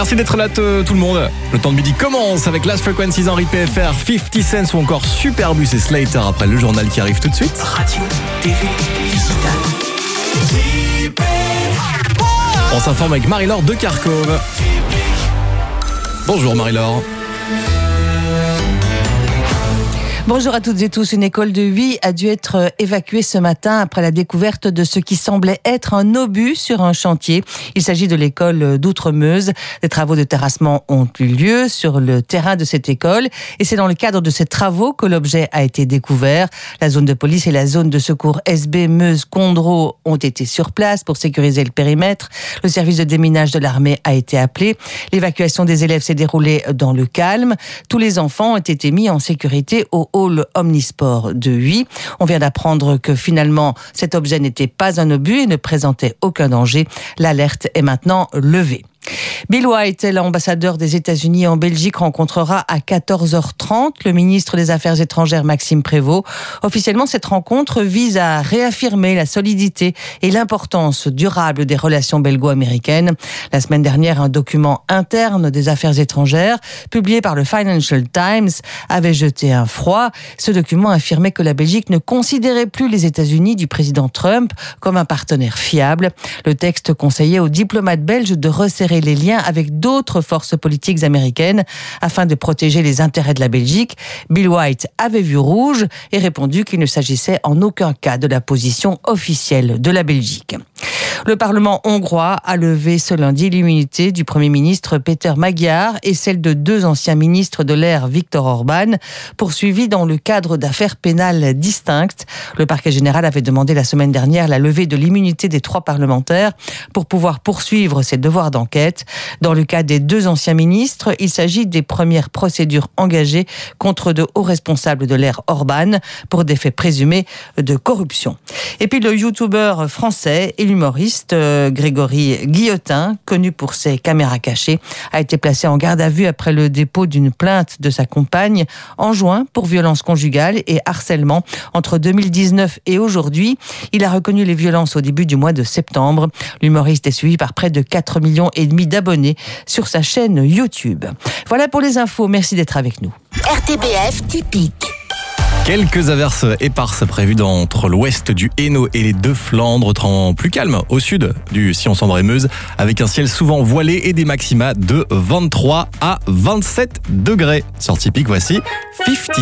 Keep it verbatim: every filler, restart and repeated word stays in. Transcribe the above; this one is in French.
Merci d'être là t- tout le monde. Le temps de midi commence avec Last Frequencies, Henri P F R, cinquante Cent ou encore Superbus et Slater après le journal qui arrive tout de suite. Radio, T V, digital. On s'informe avec Marie-Laure de Kharkov. Bonjour Marie-Laure. Bonjour à toutes et tous. Une école de Huy a dû être évacuée ce matin après la découverte de ce qui semblait être un obus sur un chantier. Il s'agit de l'école d'Outremeuse. Des travaux de terrassement ont eu lieu sur le terrain de cette école et c'est dans le cadre de ces travaux que l'objet a été découvert. La zone de police et la zone de secours S B Meuse-Condro ont été sur place pour sécuriser le périmètre. Le service de déminage de l'armée a été appelé. L'évacuation des élèves s'est déroulée dans le calme. Tous les enfants ont été mis en sécurité au hall omnisport de Huy. On vient d'apprendre que finalement cet objet n'était pas un obus et ne présentait aucun danger. L'alerte est maintenant levée. Bill White, l'ambassadeur des États-Unis en Belgique, rencontrera à quatorze heures trente le ministre des Affaires étrangères Maxime Prévost. Officiellement, cette rencontre vise à réaffirmer la solidité et l'importance durable des relations belgo-américaines. La semaine dernière, un document interne des Affaires étrangères, publié par le Financial Times, avait jeté un froid. Ce document affirmait que la Belgique ne considérait plus les États-Unis du président Trump comme un partenaire fiable. Le texte conseillait aux diplomates belges de resserrer les liens avec d'autres forces politiques américaines afin de protéger les intérêts de la Belgique. Bill White avait vu rouge et répondu qu'il ne s'agissait en aucun cas de la position officielle de la Belgique. Le Parlement hongrois a levé ce lundi l'immunité du Premier ministre Péter Magyar et celle de deux anciens ministres de l'ère Viktor Orban, poursuivis dans le cadre d'affaires pénales distinctes. Le parquet général avait demandé la semaine dernière la levée de l'immunité des trois parlementaires pour pouvoir poursuivre ses devoirs d'enquête. Dans le cas des deux anciens ministres, il s'agit des premières procédures engagées contre de hauts responsables de l'ère Orban pour des faits présumés de corruption. Et puis le youtubeur français et l'humoriste Grégory Guillotin, connu pour ses caméras cachées, a été placé en garde à vue après le dépôt d'une plainte de sa compagne en juin pour violence conjugale et harcèlement entre deux mille dix-neuf et aujourd'hui. Il a reconnu les violences au début du mois de septembre. L'humoriste est suivi par près de quatre millions et demi d'abonnés sur sa chaîne YouTube. Voilà pour les infos. Merci d'être avec nous. R T B F typique. Quelques averses éparses prévues entre l'ouest du Hainaut et les deux Flandres, temps plus calme au sud du Sion-Sambre-et-Meuse, avec un ciel souvent voilé et des maxima de vingt-trois à vingt-sept degrés. Sur Typique, voici cinquante